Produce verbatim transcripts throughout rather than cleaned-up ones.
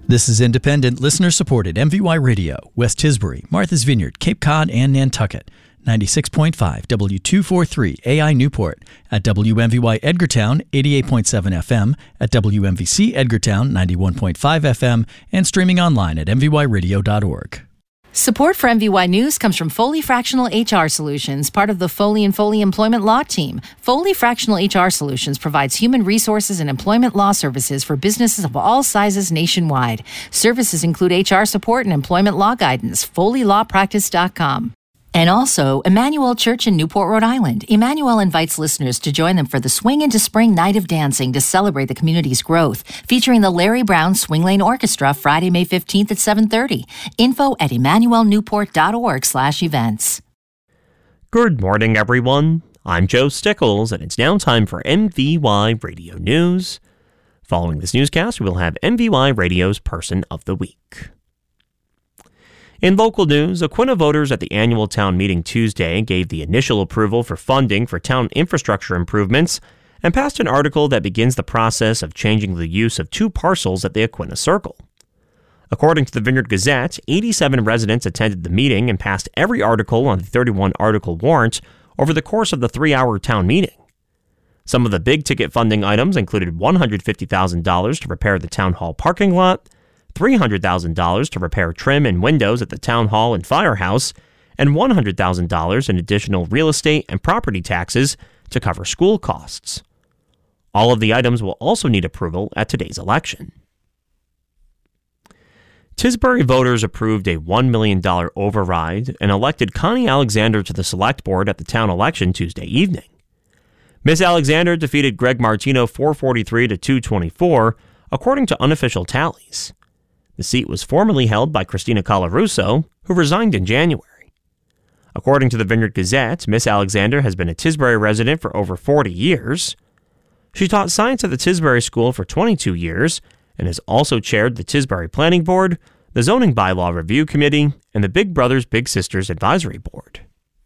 This is independent, listener-supported M V Y Radio, West Tisbury, Martha's Vineyard, Cape Cod, and Nantucket. ninety-six point five W two forty-three A I Newport. At W M V Y Edgartown, eighty-eight point seven F M. At W M V C Edgartown, ninety-one point five F M. And streaming online at m v y radio dot org. Support for M V Y News comes from Foley Fractional H R Solutions, part of the Foley and Foley Employment Law Team. Foley Fractional H R Solutions provides human resources and employment law services for businesses of all sizes nationwide. Services include H R support and employment law guidance. foley law practice dot com. And also, Emmanuel Church in Newport, Rhode Island. Emmanuel invites listeners to join them for the Swing into Spring Night of Dancing to celebrate the community's growth, featuring the Larry Brown Swing Lane Orchestra Friday, May fifteenth at seven thirty. Info at emmanuel newport dot org slash events. Good morning, everyone. I'm Joe Stickles, and it's now time for M V Y Radio News. Following this newscast, we will have M V Y Radio's Person of the Week. In local news, Aquinnah voters at the annual town meeting Tuesday gave the initial approval for funding for town infrastructure improvements and passed an article that begins the process of changing the use of two parcels at the Aquinnah Circle. According to the Vineyard Gazette, eighty-seven residents attended the meeting and passed every article on the thirty-one article warrant over the course of the three-hour town meeting. Some of the big-ticket funding items included one hundred fifty thousand dollars to repair the town hall parking lot, three hundred thousand dollars to repair trim and windows at the town hall and firehouse, and one hundred thousand dollars in additional real estate and property taxes to cover school costs. All of the items will also need approval at today's election. Tisbury voters approved a one million dollars override and elected Connie Alexander to the select board at the town election Tuesday evening. Miz Alexander defeated Greg Martino four forty-three to two twenty-four, according to unofficial tallies. The seat was formerly held by Christina Colarusso, who resigned in January. According to the Vineyard Gazette, Miss Alexander has been a Tisbury resident for over forty years. She taught science at the Tisbury School for twenty-two years and has also chaired the Tisbury Planning Board, the Zoning Bylaw Review Committee, and the Big Brothers Big Sisters Advisory Board.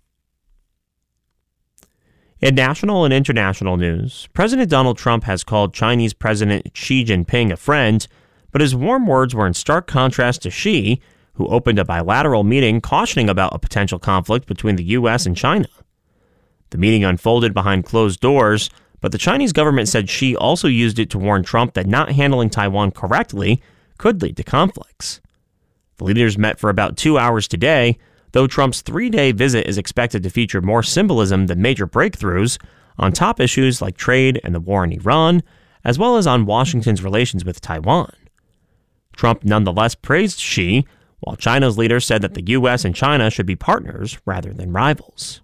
In national and international news, President Donald Trump has called Chinese President Xi Jinping a friend, but his warm words were in stark contrast to Xi, who opened a bilateral meeting cautioning about a potential conflict between the U S and China. The meeting unfolded behind closed doors, but the Chinese government said Xi also used it to warn Trump that not handling Taiwan correctly could lead to conflicts. The leaders met for about two hours today, though Trump's three-day visit is expected to feature more symbolism than major breakthroughs on top issues like trade and the war in Iran, as well as on Washington's relations with Taiwan. Trump nonetheless praised Xi, while China's leader said that the U S and China should be partners rather than rivals.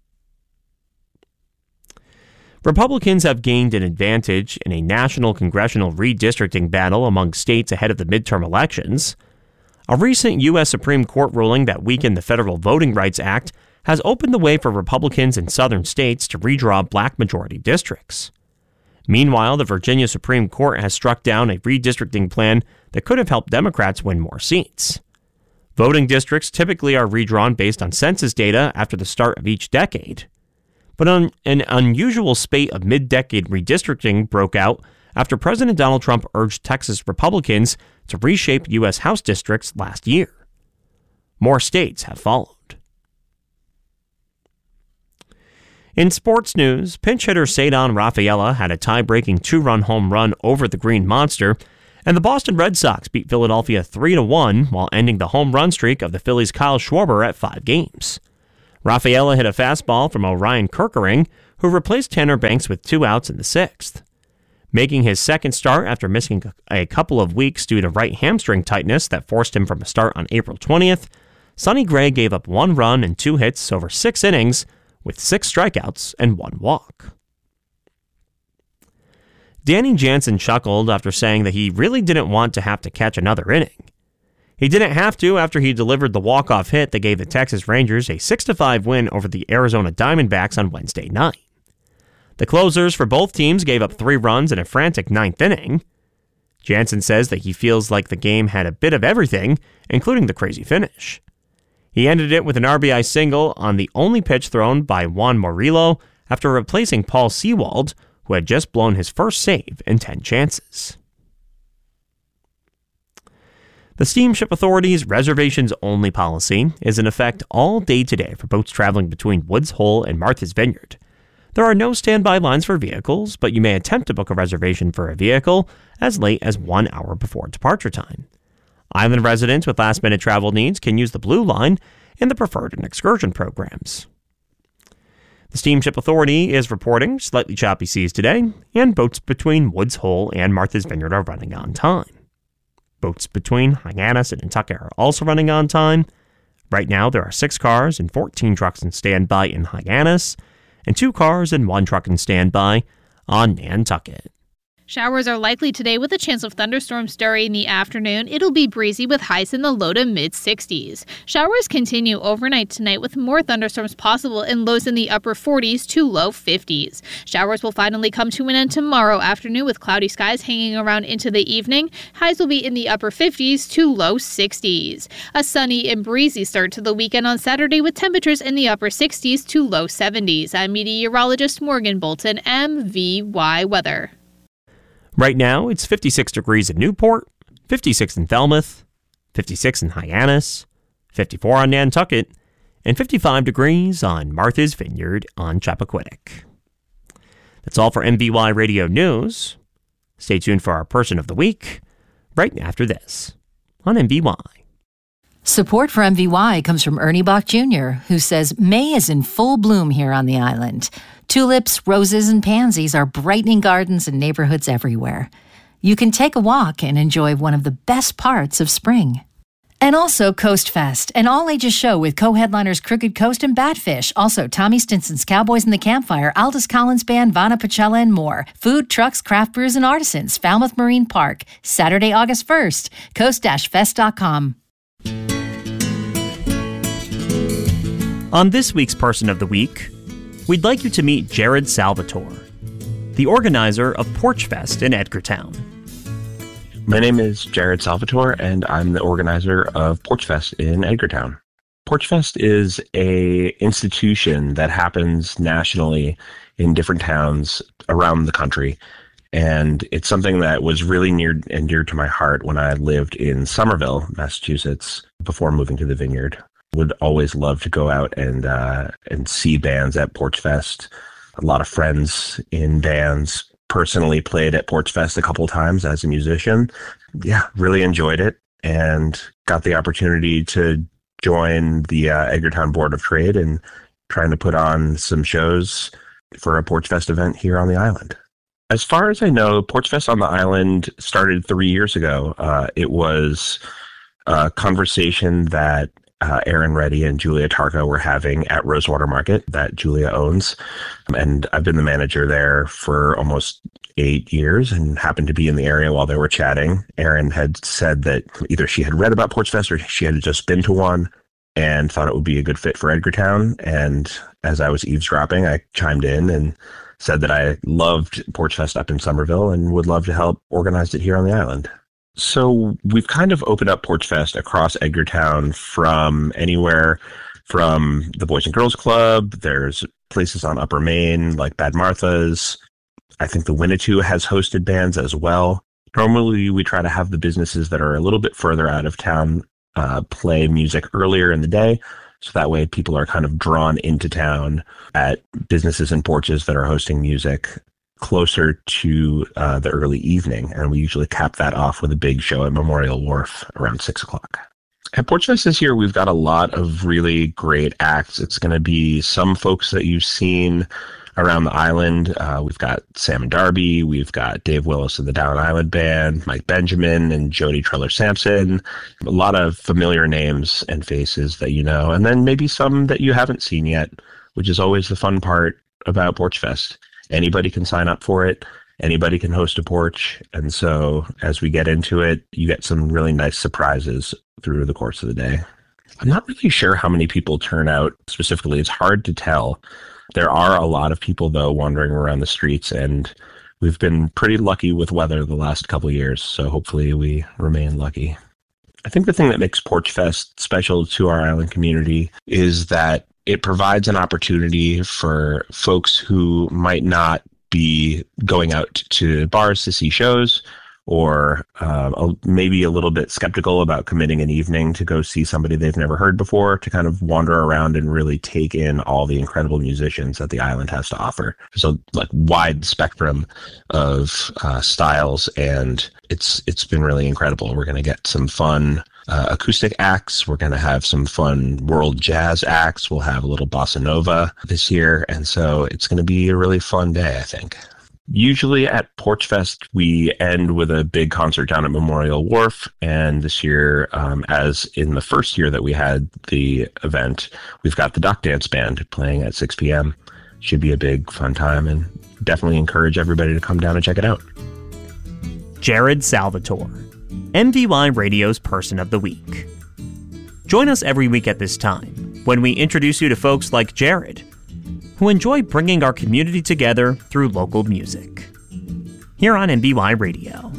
Republicans have gained an advantage in a national congressional redistricting battle among states ahead of the midterm elections. A recent U S Supreme Court ruling that weakened the Federal Voting Rights Act has opened the way for Republicans in southern states to redraw black majority districts. Meanwhile, the Virginia Supreme Court has struck down a redistricting plan that could have helped Democrats win more seats. Voting districts typically are redrawn based on census data after the start of each decade. But an, an unusual spate of mid-decade redistricting broke out after President Donald Trump urged Texas Republicans to reshape U S House districts last year. More states have followed. In sports news, pinch hitter Ceddanne Rafaela had a tie-breaking two-run home run over the Green Monster, and the Boston Red Sox beat Philadelphia three to one while ending the home run streak of the Phillies' Kyle Schwarber at five games. Rafaela hit a fastball from Orion Kerkering, who replaced Tanner Banks with two outs in the sixth. Making his second start after missing a couple of weeks due to right hamstring tightness that forced him from a start on April twentieth, Sonny Gray gave up one run and two hits over six innings, with six strikeouts and one walk. Danny Jansen chuckled after saying that he really didn't want to have to catch another inning. He didn't have to after he delivered the walk-off hit that gave the Texas Rangers a six to five win over the Arizona Diamondbacks on Wednesday night. The closers for both teams gave up three runs in a frantic ninth inning. Jansen says that he feels like the game had a bit of everything, including the crazy finish. He ended it with an R B I single on the only pitch thrown by Juan Murillo after replacing Paul Sewald, who had just blown his first save in ten chances. The Steamship Authority's reservations-only policy is in effect all day today for boats traveling between Woods Hole and Martha's Vineyard. There are no standby lines for vehicles, but you may attempt to book a reservation for a vehicle as late as one hour before departure time. Island residents with last-minute travel needs can use the Blue Line in the Preferred and Excursion programs. The Steamship Authority is reporting slightly choppy seas today, and boats between Woods Hole and Martha's Vineyard are running on time. Boats between Hyannis and Nantucket are also running on time. Right now, there are six cars and fourteen trucks in standby in Hyannis, and two cars and one truck in standby on Nantucket. Showers are likely today with a chance of thunderstorms during the afternoon. It'll be breezy with highs in the low to mid sixties. Showers continue overnight tonight with more thunderstorms possible and lows in the upper forties to low fifties. Showers will finally come to an end tomorrow afternoon with cloudy skies hanging around into the evening. Highs will be in the upper fifties to low sixties. A sunny and breezy start to the weekend on Saturday with temperatures in the upper sixties to low seventies. I'm meteorologist Morgan Bolton, M V Y Weather. Right now, it's fifty-six degrees in Newport, fifty-six in Falmouth, fifty-six in Hyannis, fifty-four on Nantucket, and fifty-five degrees on Martha's Vineyard on Chappaquiddick. That's all for M V Y Radio News. Stay tuned for our Person of the Week right after this on M V Y. Support for M V Y comes from Ernie Bach Junior, who says May is in full bloom here on the island. Tulips, roses, and pansies are brightening gardens and neighborhoods everywhere. You can take a walk and enjoy one of the best parts of spring. And also Coast Fest, an all-ages show with co-headliners Crooked Coast and Batfish. Also Tommy Stinson's Cowboys in the Campfire, Aldous Collins Band, Vana Pachella, and more. Food, trucks, craft brews, and artisans. Falmouth Marine Park, Saturday, August first. coast fest dot com. On this week's Person of the Week, we'd like you to meet Jared Salvatore, the organizer of Porch Fest in Edgartown. My name is Jared Salvatore, and I'm the organizer of Porch Fest in Edgartown. Porch Fest is a institution that happens nationally in different towns around the country, and it's something that was really near and dear to my heart when I lived in Somerville, Massachusetts, before moving to the Vineyard. Would always love to go out and uh, and see bands at Porch Fest. A lot of friends in bands. Personally played at Porch Fest a couple of times as a musician. Yeah, really enjoyed it and got the opportunity to join the uh, Edgartown Board of Trade and trying to put on some shows for a Porch Fest event here on the island. As far as I know, Porch Fest on the island started three years ago. Uh, it was a conversation that Uh, Aaron Reddy and Julia Tarka were having at Rosewater Market that Julia owns. And I've been the manager there for almost eight years and happened to be in the area while they were chatting. Aaron had said that either she had read about Porch Fest or she had just been to one and thought it would be a good fit for Edgartown. And as I was eavesdropping, I chimed in and said that I loved Porch Fest up in Somerville and would love to help organize it here on the island. So we've kind of opened up Porch Fest across Edgartown from anywhere from the Boys and Girls Club. There's places on Upper Main like Bad Martha's. I think the Winnetou has hosted bands as well. Normally we try to have the businesses that are a little bit further out of town uh, play music earlier in the day. So that way people are kind of drawn into town at businesses and porches that are hosting music closer to uh, the early evening, and we usually cap that off with a big show at Memorial Wharf around six o'clock. At Porch Fest this year, we've got a lot of really great acts. It's going to be some folks that you've seen around the island. Uh, we've got Sam and Darby, we've got Dave Willis of the Down Island Band, Mike Benjamin and Jody Treller-Sampson. A lot of familiar names and faces that you know, and then maybe some that you haven't seen yet, which is always the fun part about Porch Fest. Anybody can sign up for it. Anybody can host a porch. And so as we get into it, you get some really nice surprises through the course of the day. I'm not really sure how many people turn out specifically. It's hard to tell. There are a lot of people, though, wandering around the streets, and we've been pretty lucky with weather the last couple of years. So hopefully we remain lucky. I think the thing that makes Porch Fest special to our island community is that it provides an opportunity for folks who might not be going out to bars to see shows or uh, a- maybe a little bit skeptical about committing an evening to go see somebody they've never heard before, to kind of wander around and really take in all the incredible musicians that the island has to offer. So like wide spectrum of uh, styles, and it's it's been really incredible. We're going to get some fun uh, acoustic acts. We're going to have some fun world jazz acts. We'll have a little bossa nova this year, and so it's going to be a really fun day, I think. Usually at Porch Fest, we end with a big concert down at Memorial Wharf. And this year, um, as in the first year that we had the event, we've got the Duck Dance Band playing at six p.m. Should be a big, fun time, and definitely encourage everybody to come down and check it out. Jared Salvatore, M V Y Radio's Person of the Week. Join us every week at this time when we introduce you to folks like Jared, who enjoy bringing our community together through local music. Here on M V Y Radio.